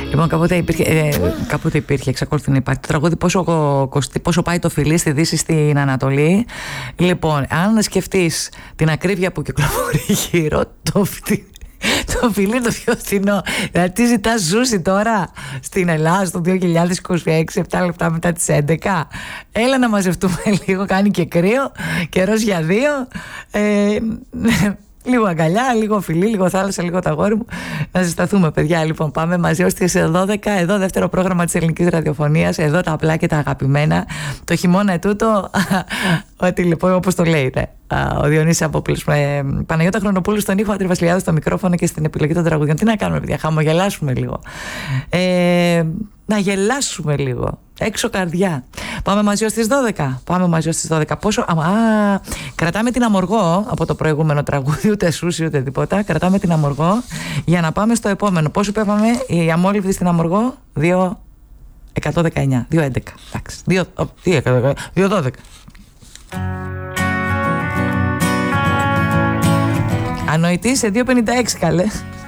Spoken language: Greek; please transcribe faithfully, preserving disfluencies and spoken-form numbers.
Λοιπόν, κάποτε υπήρχε, ε, κάποτε υπήρχε, εξακολουθεί να υπάρχει το τραγούδι πόσο, πόσο πάει το φιλί στη Δύση, στην Ανατολή. Λοιπόν, αν σκεφτείς την ακρίβεια που κυκλοφορεί γύρω, το, το φιλί είναι το πιο φθηνό. Δηλαδή, τι ζητάς ζούση τώρα στην Ελλάδα το δύο χιλιάδες είκοσι έξι, επτά λεπτά μετά τις έντεκα. Έλα να μαζευτούμε λίγο, κάνει και κρύο, καιρός για δύο. Ε, Λίγο αγκαλιά, λίγο φιλί, λίγο θάλασσα, λίγο τα αγόρι μου. Να ζεσταθούμε, παιδιά. Λοιπόν, πάμε μαζί ως τις δώδεκα. Εδώ, δεύτερο πρόγραμμα της ελληνικής ραδιοφωνίας. Εδώ τα απλά και τα αγαπημένα. Το χειμώνα ετούτο, ό,τι λοιπόν, όπως το λέει, ναι. Ο Διονύσης Απόπουλος. Ε, Παναγιώτα Χρονοπούλου στον ήχο, Άντρη Βασιλιάδου στο μικρόφωνο και στην επιλογή των τραγουδιών. Τι να κάνουμε, παιδιά, χαμογελάσουμε λίγο. Ε, να γελάσουμε λίγο. Έξω καρδιά. Πάμε μαζί ως τις δώδεκα. Πάμε μαζί ως τις δώδεκα. Πόσο. Α, κρατάμε την Αμοργό από το προηγούμενο τραγούδι, ούτε σούσι ούτε τίποτα. Κρατάμε την Αμοργό για να πάμε στο επόμενο. Πόσο πέφαμε η αμόλυβδη στην Αμοργό? δύο εκατόν δεκαεννιά. δύο έντεκα. Εντάξει. δύο δώδεκα. Ανοητή σε δύο πενήντα έξι, καλέ.